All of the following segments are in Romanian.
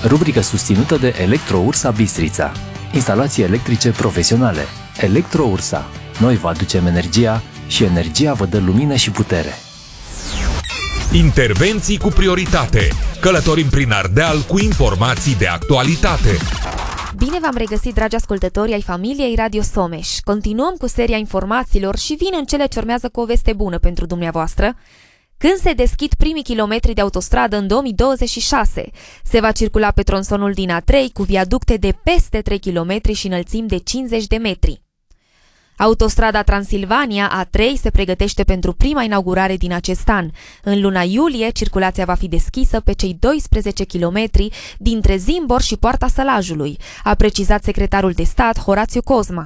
Rubrică susținută de Electro-Ursa Bistrița. Instalații electrice profesionale. Electro-Ursa. Noi vă aducem energia și energia vă dă lumină și putere. Intervenții cu prioritate. Călătorim prin Ardeal cu informații de actualitate. Bine v-am regăsit, dragi ascultători ai familiei Radio Someș. Continuăm cu seria informațiilor și vin în cele ce urmează cu o veste bună pentru dumneavoastră. Când se deschid primii kilometri de autostradă în 2026, se va circula pe tronsonul din A3 cu viaducte de peste 3 km și înălțimi de 50 de metri. Autostrada Transilvania A3 se pregătește pentru prima inaugurare din acest an. În luna iulie, circulația va fi deschisă pe cei 12 km dintre Zimbor și Poarta Sălajului, a precizat secretarul de stat Horațiu Cozma.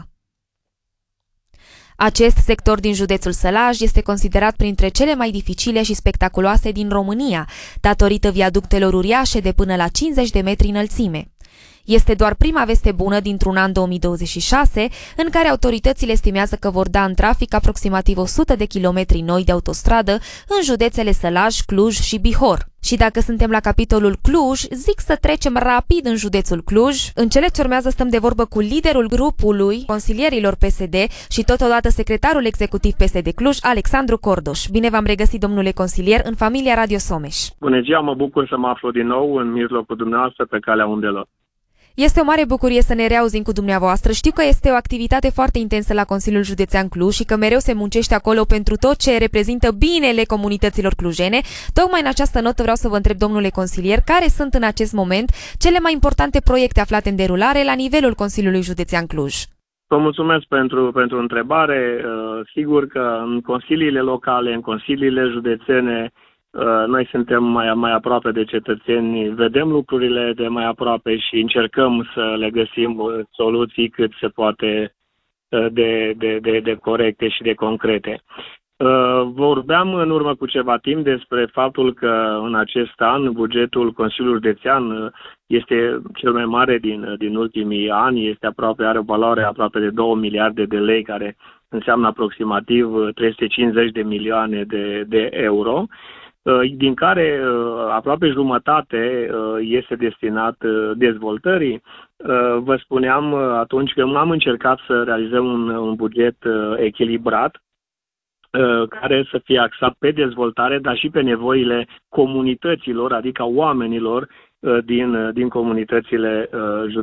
Acest sector din județul Sălaj este considerat printre cele mai dificile și spectaculoase din România, datorită viaductelor uriașe de până la 50 de metri înălțime. Este doar prima veste bună dintr-un an 2026, în care autoritățile estimează că vor da în trafic aproximativ 100 de kilometri noi de autostradă în județele Sălaj, Cluj și Bihor. Și dacă suntem la capitolul Cluj, zic să trecem rapid în județul Cluj. În cele ce urmează stăm de vorbă cu liderul grupului consilierilor PSD și totodată secretarul executiv PSD Cluj, Alexandru Cordoș. Bine v-am regăsit, domnule consilier, în familia Radio Someș. Bună ziua, mă bucur să mă aflu din nou în mijlocul dumneavoastră pe calea undelor. Este o mare bucurie să ne reauzim cu dumneavoastră. Știu că este o activitate foarte intensă la Consiliul Județean Cluj și că mereu se muncește acolo pentru tot ce reprezintă binele comunităților clujene. Tocmai în această notă vreau să vă întreb, domnule consilier, care sunt în acest moment cele mai importante proiecte aflate în derulare la nivelul Consiliului Județean Cluj? Vă mulțumesc pentru întrebare. Sigur că în consiliile locale, în consiliile județene, noi suntem mai aproape de cetățeni, vedem lucrurile de mai aproape și încercăm să le găsim soluții cât se poate de corecte și de concrete. Vorbeam în urmă cu ceva timp despre faptul că în acest an bugetul Consiliului Județean este cel mai mare din ultimii ani, are o valoare aproape de 2 miliarde de lei, care înseamnă aproximativ 350 de milioane de euro, din care aproape jumătate este destinat dezvoltării. Vă spuneam atunci că am încercat să realizăm un buget echilibrat, care să fie axat pe dezvoltare, dar și pe nevoile comunităților, adică oamenilor din comunitățile